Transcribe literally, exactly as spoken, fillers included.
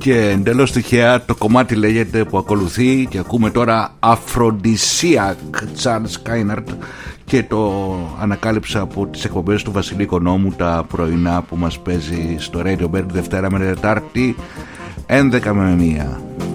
Και εντελώς τυχαία το κομμάτι λέγεται που ακολουθεί και ακούμε τώρα Aphrodisiac, Charles Kainert, και το ανακάλυψα από τις εκπομπές του Βασιλή Οικονόμου, τα πρωινά που μας παίζει στο Radio Bird Δευτέρα με Τετάρτη έντεκα με μία.